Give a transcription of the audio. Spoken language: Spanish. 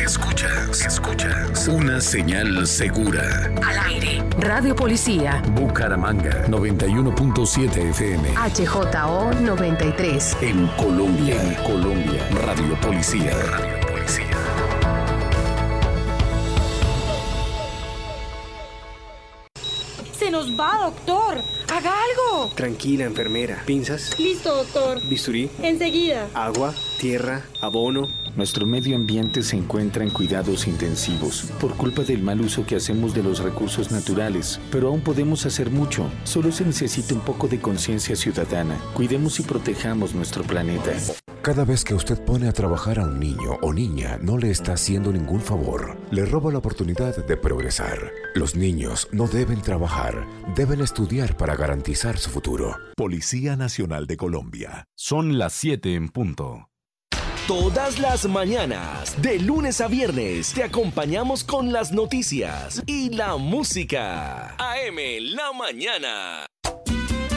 Escuchas una señal segura. Al aire. Radio Policía. Bucaramanga 91.7 FM. HJO 93. En Colombia. Radio Policía. Se nos va, doctor. ¡Haga algo! Tranquila, enfermera. ¿Pinzas? Listo, doctor. ¿Bisturí? Enseguida. Agua, tierra, abono. Nuestro medio ambiente se encuentra en cuidados intensivos por culpa del mal uso que hacemos de los recursos naturales, pero aún podemos hacer mucho. Solo se necesita un poco de conciencia ciudadana. Cuidemos y protejamos nuestro planeta. Cada vez que usted pone a trabajar a un niño o niña, no le está haciendo ningún favor. Le roba la oportunidad de progresar. Los niños no deben trabajar, deben estudiar para garantizar su futuro. Policía Nacional de Colombia. Son las 7 en punto. Todas las mañanas, de lunes a viernes, te acompañamos con las noticias y la música. AM La Mañana.